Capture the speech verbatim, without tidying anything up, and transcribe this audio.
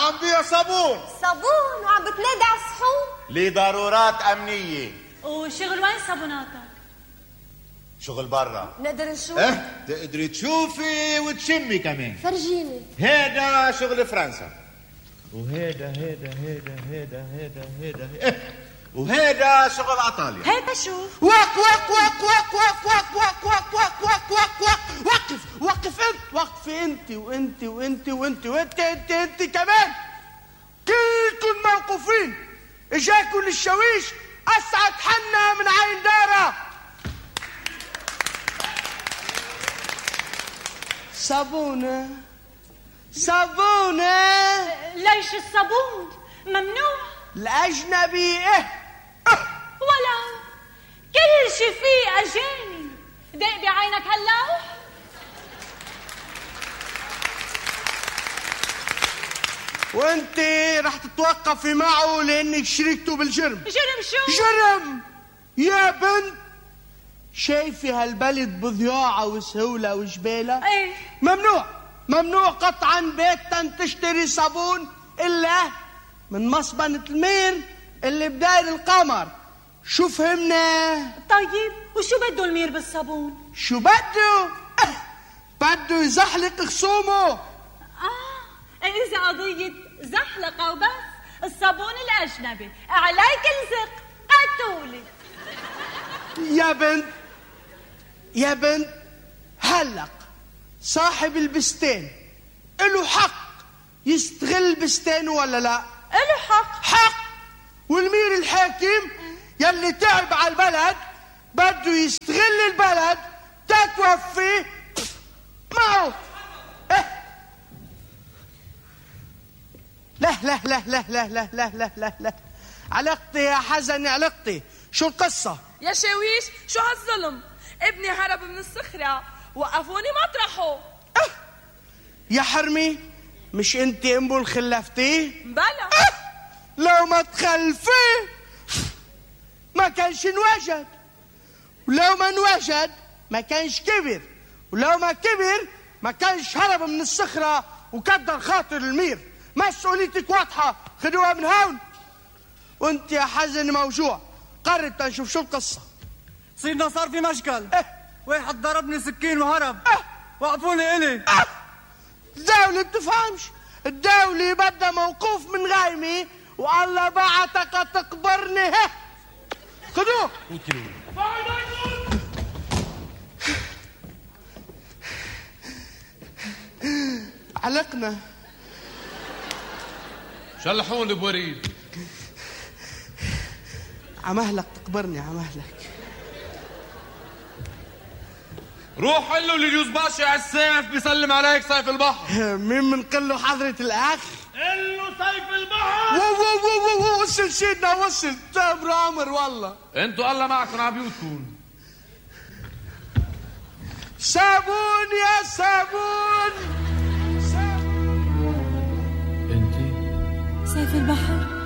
عم بيع صابون. صابون وعم بتنادي على الصحون لضرورات أمنية. وشغل وين صابوناتك؟ شغل برا. نقدر نشوف؟ اه تقدري تشوفي وتشمي كمان. فرجيني. هيدا شغل فرنسا. وهيدا هيدا هيدا هيدا هيدا هيدا هيدا وهيدا شغل ايطاليا. هيدا شوف. وق وق وق وق وق وق وق وق وق وق وق وق وقف وقف انت وقف انت وانت وانت وانت وانت انت انت كمان كلكم موقوفين. اجاكم للشويش اسعد حنا من عين داره. صابونة صابونة. ليش الصابون ممنوع؟ الأجنبي إيه ولا كل شي فيه أجانب. دق بعينك هاللوح. وانت رح تتوقفي معه لانك شركته بالجرم. جرم شو؟ جرم يا بنت. شايفي هالبلد بضياعة وسهولة وجبالة؟ ايه ممنوع ممنوع قطعا بيتا تشتري صابون إلا من مصبنة المير اللي بداير القمر. شو فهمنا؟ طيب وشو بده المير بالصابون؟ شو بده؟ أه بده يزحلق خصومه. اه إذا قضية زحلقة وبس. الصابون الأجنبي عليك الزق قتولي. يا بنت يا بنت هلق صاحب البستان له حق يستغل بستانه ولا لا؟ له حق. حق. والمير الحاكم يلي تعب على البلد بده يستغل البلد تتوفي معه. إيه؟ لا لا لا لا لا لا لا لا لا لا علقتي يا حزن علقتي. شو القصة؟ يا شاويش شو هالظلم؟ ابني هرب من الصخرة وقفوني مطرحه. أه. يا حرمي مش انت امبول خلفتيه؟ بلا. أه. لو ما تخلفيه ما كانش انوجد، ولو ما انوجد ما كانش كبر، ولو ما كبر ما كانش هرب من الصخرة وكدر خاطر المير. مسؤوليتك واضحة، خدوها من هون. وانت يا حزن موجوع قرب تنشوف شو القصة. سيدنا صار في مشكل. اه واحد ضربني سكين وهرب. اه وقفوني إلي. اه الدولة بتفهمش. الدولة بدها موقوف من غايمي والله بعتك تقبرني. ها خدوه. علقنا. شلحوني بوريد. عمهلك تقبرني عمهلك. روح قل له لجوز باشا على السيف بيسلم عليك سيف البحر. مين منقل له حضرة الأخ؟ قل له سيف البحر. وو وو وو وصل سيدنا وصل. تامر عمر والله. انتوا الله معكم على بيوتكم. صابون يا صابون. سيف البحر.